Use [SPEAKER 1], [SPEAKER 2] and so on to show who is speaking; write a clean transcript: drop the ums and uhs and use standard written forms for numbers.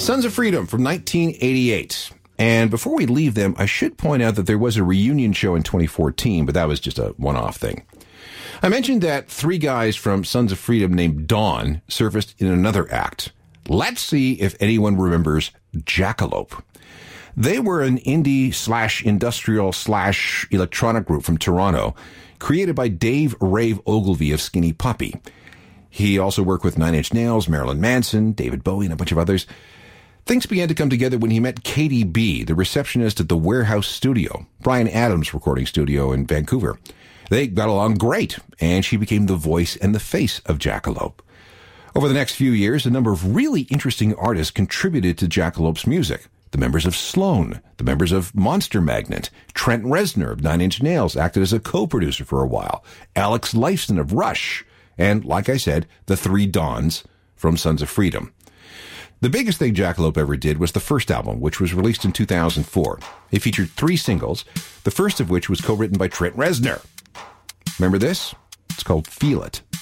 [SPEAKER 1] Sons of Freedom from 1988. And before we leave them, I should point out that there was a reunion show in 2014, but that was just a one-off thing. I mentioned that three guys from Sons of Freedom named Dawn surfaced in another act. Let's see if anyone remembers Jackalope. They were an indie/industrial/electronic group from Toronto, created by Dave Rave Ogilvy of Skinny Puppy. He also worked with Nine Inch Nails, Marilyn Manson, David Bowie, and a bunch of others. Things began to come together when he met Katie B., the receptionist at the Warehouse Studio, Bryan Adams' recording studio in Vancouver. They got along great, and she became the voice and the face of Jackalope. Over the next few years, a number of really interesting artists contributed to Jackalope's music. The members of Sloan, the members of Monster Magnet, Trent Reznor of Nine Inch Nails acted as a co-producer for a while, Alex Lifeson of Rush, and, like I said, the three Dawns from Sons of Freedom. The biggest thing Jackalope ever did was the first album, which was released in 2004. It featured 3 singles, the first of which was co-written by Trent Reznor. Remember this? It's called Feel It.